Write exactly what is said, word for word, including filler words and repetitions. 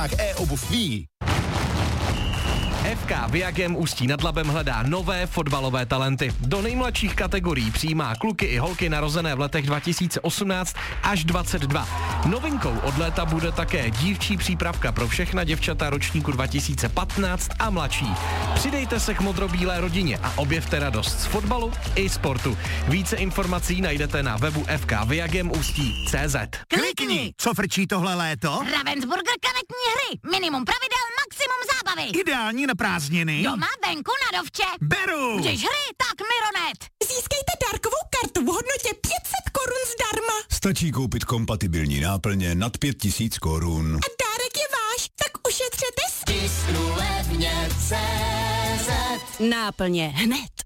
E-obuv ví. F K Viagem Ústí nad Labem hledá nové fotbalové talenty. Do nejmladších kategorií přijímá kluky i holky narozené v letech dva tisíce osmnáct až dvacet dva. Novinkou od léta bude také dívčí přípravka pro všechna děvčata ročníku dva tisíce patnáct a mladší. Přidejte se k modrobílé rodině a objevte radost z fotbalu i sportu. Více informací najdete na webu f k viagem ústí tečka cé zet. Klikni! Co frčí tohle léto? Ravensburger karetní hry. Minimum pravidel, maximum zábavy. Ideální na prázdniny. Doma, venku, na dovče. Beru! Když hry, tak Mironet. Získejte dárkovou kartu v hodnotě pět set korun zdarma. Stačí koupit kompatibilní náplně nad pět tisíc korun. A dárek je váš, tak ušetřete s... Tisknu levně tečka cé zet. Náplně hned.